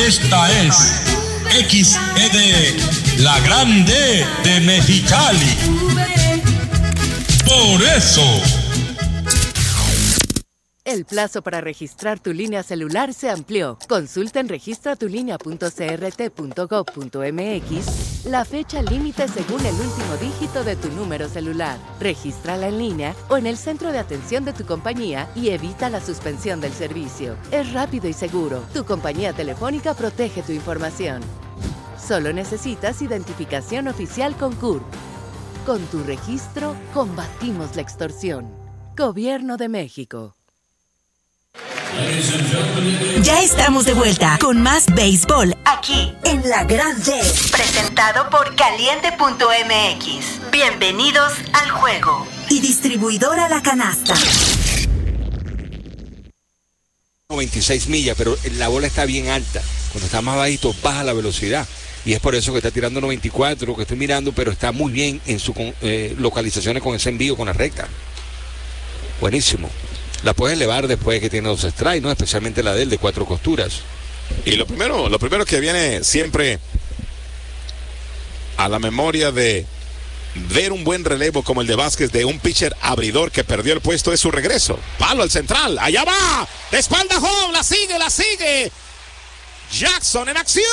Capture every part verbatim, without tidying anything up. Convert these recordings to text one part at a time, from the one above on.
Esta es X E D, la grande de Mexicali. Por eso. El plazo para registrar tu línea celular se amplió. Consulta en registra tu línea punto c r t punto gov punto m x la fecha límite según el último dígito de tu número celular. Regístrala en línea o en el centro de atención de tu compañía y evita la suspensión del servicio. Es rápido y seguro. Tu compañía telefónica protege tu información. Solo necesitas identificación oficial con C U R P. Con tu registro, combatimos la extorsión. Gobierno de México. Ya estamos de vuelta con más béisbol aquí en La Grande, presentado por Caliente punto m x. Bienvenidos al juego. Y distribuidora La Canasta. veintiséis millas, pero la bola está bien alta. Cuando está más bajito, baja la velocidad. Y es por eso que está tirando noventa y cuatro, que estoy mirando, pero está muy bien en sus eh, localizaciones con ese envío, con la recta. Buenísimo. La puedes elevar después de que tiene dos strikes, ¿no? Especialmente la de él de cuatro costuras. Y lo primero, lo primero que viene siempre a la memoria de ver un buen relevo como el de Vázquez, de un pitcher abridor que perdió el puesto, es su regreso. Palo al central, allá va, de espalda home, la sigue, la sigue. Jackson en acción.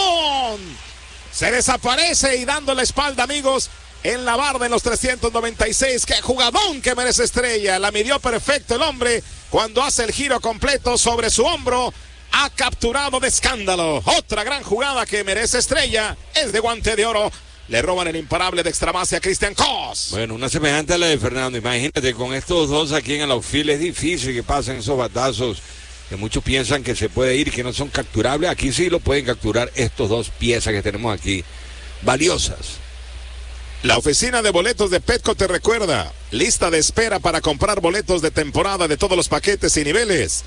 Se desaparece y dando la espalda, amigos, en la barda en los trescientos noventa y seis. ¡Qué jugadón que merece estrella! La midió perfecto el hombre cuando hace el giro completo sobre su hombro. Ha capturado de escándalo. Otra gran jugada que merece estrella. Es de guante de oro. Le roban el imparable de extra base a Christian Cos. Bueno, una semejante a la de Fernando. Imagínate, con estos dos aquí en el outfield es difícil que pasen esos batazos que muchos piensan que se puede ir y que no son capturables. Aquí sí lo pueden capturar estos dos piezas que tenemos aquí. Valiosas. La oficina de boletos de Petco te recuerda, lista de espera para comprar boletos de temporada de todos los paquetes y niveles.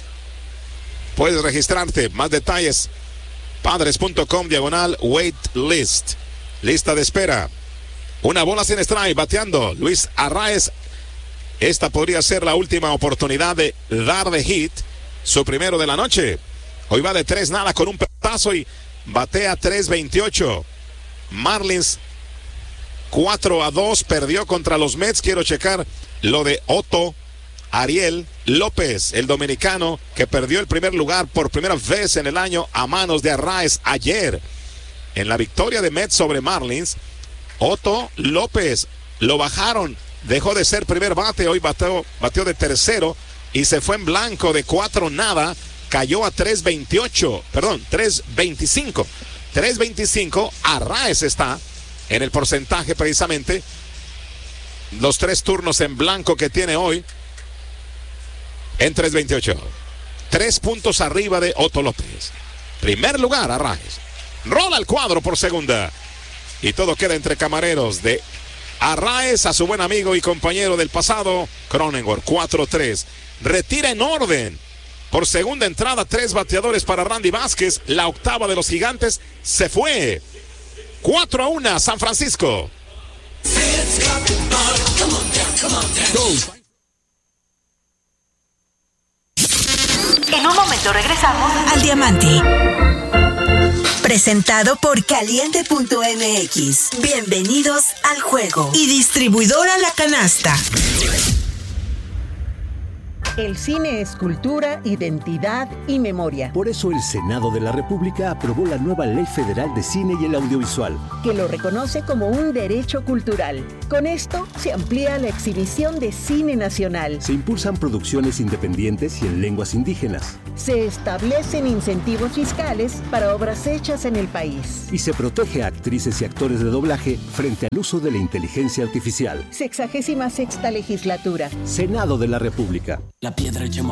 Puedes registrarte, más detalles, padres.com diagonal wait list. Lista de espera. Una bola sin strike, bateando Luis Arraez. Esta podría ser la última oportunidad de dar de hit, su primero de la noche. Hoy va de tres nada con un pelotazo y batea tres veintiocho. Marlins cuatro a dos perdió contra los Mets. Quiero checar lo de Otto Ariel López, el dominicano que perdió el primer lugar por primera vez en el año a manos de Arraez ayer. En la victoria de Mets sobre Marlins, Otto López lo bajaron, dejó de ser primer bate, hoy bateó, bateó de tercero y se fue en blanco de cuatro nada, cayó a tres veintiocho, perdón, tres veinticinco. tres veinticinco, Arraez está en el porcentaje precisamente, los tres turnos en blanco que tiene hoy, en tres veintiocho. Tres puntos arriba de Otto López. Primer lugar, Arraez. Rola el cuadro por segunda. Y todo queda entre camareros de Arraez a su buen amigo y compañero del pasado, Cronenworth. cuatro tres. Retira en orden. Por segunda entrada, tres bateadores para Randy Vázquez. La octava de los Gigantes se fue. cuatro a uno, San Francisco. En un momento regresamos al Diamante. Presentado por Caliente punto m x. Bienvenidos al juego. Y distribuidora La Canasta. El cine es cultura, identidad y memoria. Por eso el Senado de la República aprobó la nueva Ley Federal de Cine y el Audiovisual, que lo reconoce como un derecho cultural. Con esto se amplía la exhibición de cine nacional. Se impulsan producciones independientes y en lenguas indígenas. Se establecen incentivos fiscales para obras hechas en el país. Y se protege a actrices y actores de doblaje frente al uso de la inteligencia artificial. Sexagésima sexta legislatura. Senado de la República. La piedra